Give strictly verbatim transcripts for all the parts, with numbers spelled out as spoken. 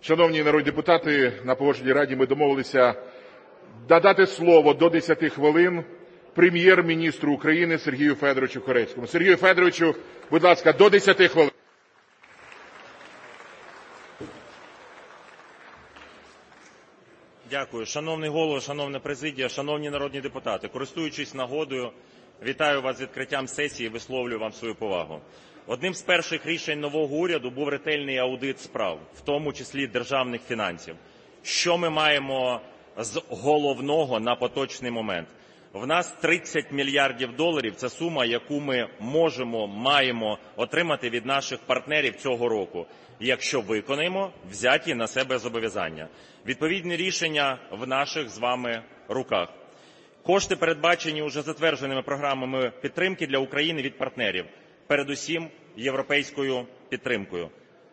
Шановні народні депутати, на Погоджувальній раді ми домовилися надати слово до десяти хвилин Прем'єр-міністру України Сергію Федоровичу Корецькому. Сергію Федоровичу, будь ласка, до десяти хвилин. Дякую. Шановний Голово, шановна президія, шановні народні депутати, користуючись нагодою, вітаю вас з відкриттям сесії і висловлюю вам свою повагу. Одним з перших рішень нового уряду був ретельний аудит справ, в тому числі державних фінансів. Що ми маємо з головного на поточний момент? В нас тридцять мільярдів доларів – це сума, яку ми можемо, маємо отримати від наших партнерів цього року, якщо виконаємо взяті на себе зобов'язання. Відповідні рішення в наших з вами руках. Кошти передбачені уже затвердженими програмами підтримки для України від партнерів, передусім європейською підтримкою.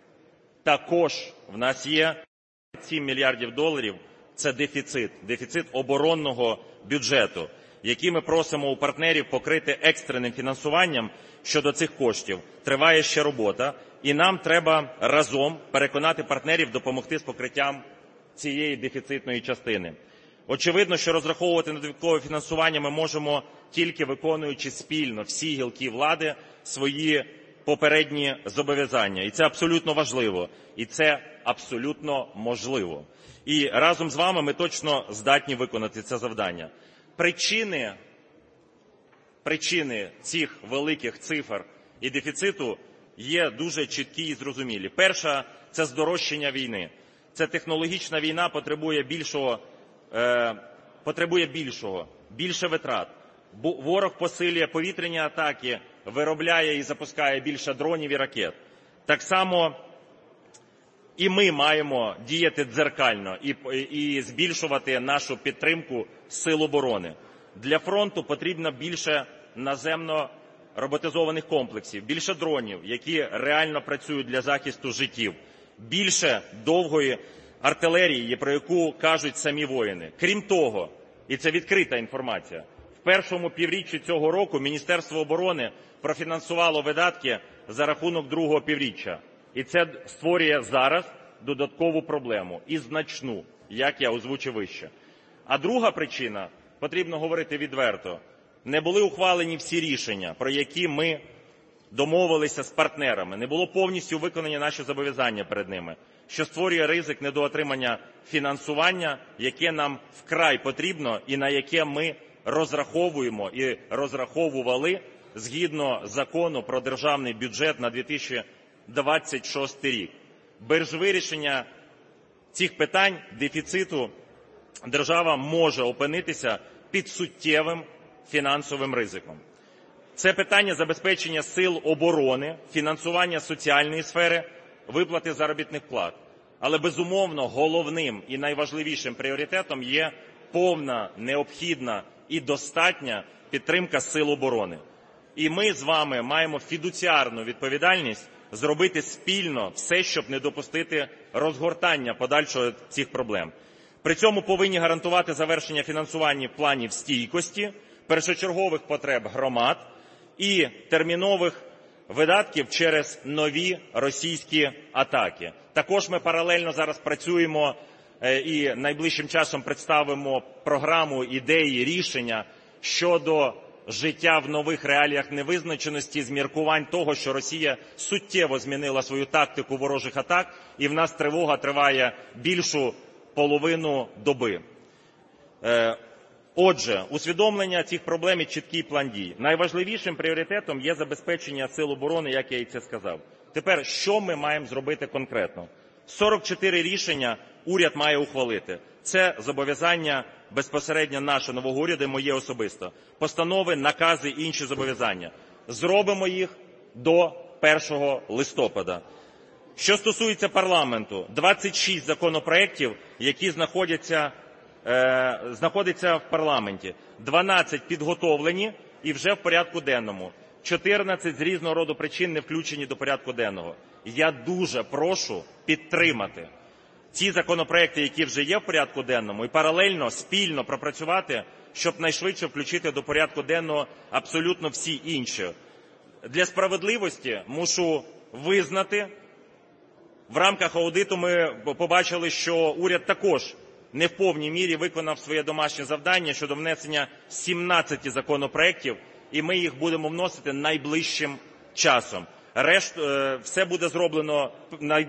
Також в нас є сім мільярдів доларів – це дефіцит, дефіцит оборонного бюджету, який ми просимо у партнерів покрити екстреним фінансуванням щодо цих коштів. Триває ще робота, і нам треба разом переконати партнерів допомогти з покриттям цієї дефіцитної частини. Очевидно, що розраховувати на додаткове фінансування ми можемо тільки виконуючи спільно всі гілки влади свої попередні зобов'язання. І це абсолютно важливо, і це абсолютно можливо. І разом з вами ми точно здатні виконати це завдання. Причини, причини цих великих цифр і дефіциту є дуже чіткі і зрозумілі. Перша – це здорожчання війни. Це технологічна війна потребує більшого, е, потребує більшого, більше витрат. Ворог посилює повітряні атаки, виробляє і запускає більше дронів і ракет. Так само і ми маємо діяти дзеркально і, і збільшувати нашу підтримку сил оборони. Для фронту потрібно більше наземно роботизованих комплексів, більше дронів, які реально працюють для захисту життів, більше довгої артилерії, про яку кажуть самі воїни. Крім того, і це відкрита інформація, в першому півріччі цього року Міністерство оборони профінансувало видатки за рахунок другого півріччя. І це створює зараз додаткову проблему, і значну, як я озвучив вище. А друга причина, потрібно говорити відверто, не були ухвалені всі рішення, про які ми домовилися з партнерами, не було повністю виконані наші зобов'язання перед ними, що створює ризик недоотримання фінансування, яке нам вкрай потрібно і на яке ми розраховуємо і розраховували згідно закону про державний бюджет на дві тисячі двадцять шостий рік. Без вирішення цих питань дефіциту держава може опинитися під суттєвим фінансовим ризиком. Це питання забезпечення сил оборони, фінансування соціальної сфери, виплати заробітних плат. Але, безумовно, головним і найважливішим пріоритетом є повна, необхідна і достатня підтримка сил оборони. І ми з вами маємо фідуціарну відповідальність зробити спільно все, щоб не допустити розгортання подальшого цих проблем. При цьому повинні гарантувати завершення фінансування планів стійкості, першочергових потреб громад і термінових видатків через нові російські атаки. Також ми паралельно зараз працюємо і найближчим часом представимо програму ідеї, рішення щодо життя в нових реаліях невизначеності з міркувань того, що Росія суттєво змінила свою тактику ворожих атак, і в нас тривога триває більшу половину доби. Отже, усвідомлення цих проблем і чіткий план дій. Найважливішим пріоритетом є забезпечення сил оборони, як я і це сказав. Тепер, що ми маємо зробити конкретно? сорок чотири рішення уряд має ухвалити. Це зобов'язання безпосередньо нашого нового уряду і моє особисто. Постанови, накази, інші зобов'язання. Зробимо їх до першого листопада. Що стосується парламенту, двадцять шість законопроєктів, які знаходяться, е, знаходяться в парламенті. дванадцять підготовлені і вже в порядку денному. чотирнадцять з різного роду причин не включені до порядку денного. Я дуже прошу підтримати ті законопроекти, які вже є в порядку денному, і паралельно, спільно пропрацювати, щоб найшвидше включити до порядку денного абсолютно всі інші. Для справедливості мушу визнати В рамках аудиту ми побачили, що уряд також не в повній мірі виконав своє домашнє завдання щодо внесення сімнадцяти законопроєктів, і ми їх будемо вносити найближчим часом. Решт, все буде зроблено